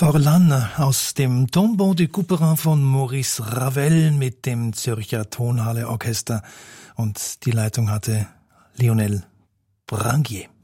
Forlan aus dem Tombeau de Couperin von Maurice Ravel mit dem Zürcher Tonhalle Orchester, und die Leitung hatte Lionel Branguier.